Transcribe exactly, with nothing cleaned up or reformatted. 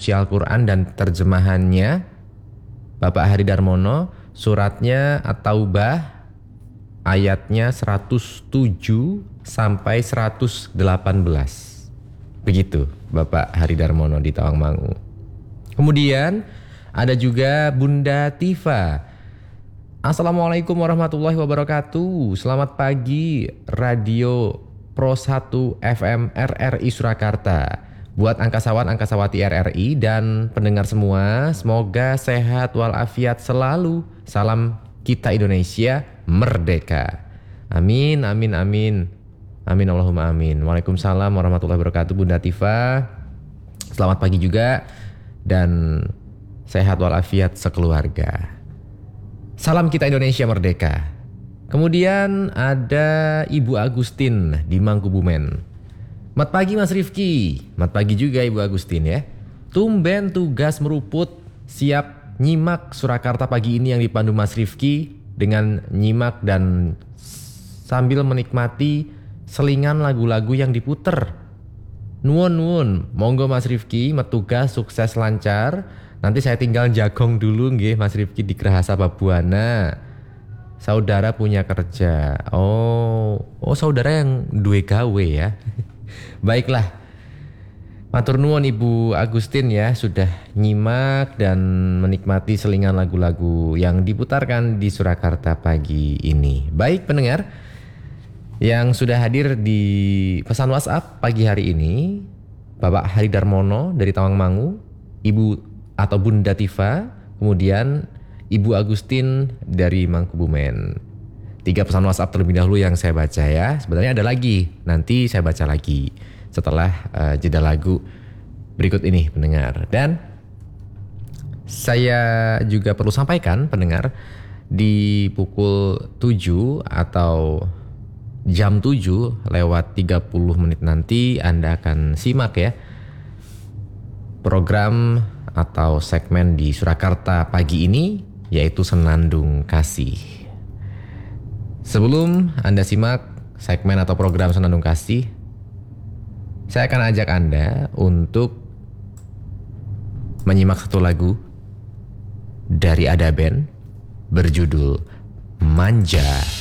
suci Al-Quran dan terjemahannya Bapak Hari Darmono, suratnya At-Taubah ayatnya seratus tujuh sampai seratus delapan belas. Begitu Bapak Hari Darmono di Tawangmangu. Kemudian ada juga Bunda Tifa. Assalamualaikum warahmatullahi wabarakatuh. Selamat pagi Radio Pro satu F M R R I Surakarta. Buat angkasawan angkasawati R R I dan pendengar semua, semoga sehat walafiat selalu. Salam kita Indonesia merdeka. Amin, amin, amin. Amin Allahumma amin. Waalaikumsalam warahmatullahi wabarakatuh Bunda Tifa. Selamat pagi juga dan sehat walafiat sekeluarga. Salam kita Indonesia merdeka. Kemudian ada Ibu Agustin di Mangkubumen. Selamat pagi Mas Rifki. Selamat pagi juga Ibu Agustin ya. Tumben tugas meruput, siap nyimak Surakarta pagi ini yang dipandu Mas Rifki dengan nyimak dan sambil menikmati selingan lagu-lagu yang diputer. Nuwun nuwun, monggo Mas Rifki metugas sukses lancar. Nanti saya tinggal jagong dulu nggih Mas Rifki di Grahasa Babuana. Saudara punya kerja. Oh, oh saudara yang duwe gawe ya. Baiklah. Matur nuwun Ibu Agustin ya sudah nyimak dan menikmati selingan lagu-lagu yang diputarkan di Surakarta pagi ini. Baik pendengar yang sudah hadir di pesan WhatsApp pagi hari ini, Bapak Hari Darmono dari Tawangmangu, Ibu atau Bunda Tifa, kemudian Ibu Agustin dari Mangkubumen. Tiga pesan WhatsApp terlebih dahulu yang saya baca ya. Sebenarnya ada lagi, nanti saya baca lagi setelah uh, jeda lagu berikut ini pendengar. Dan saya juga perlu sampaikan pendengar, di pukul tujuh atau jam tujuh lewat tiga puluh menit nanti Anda akan simak ya program atau segmen di Surakarta pagi ini, yaitu Senandung Kasih. Sebelum Anda simak segmen atau program Senandung Kasih, saya akan ajak Anda untuk menyimak satu lagu dari Ada Band berjudul Manja.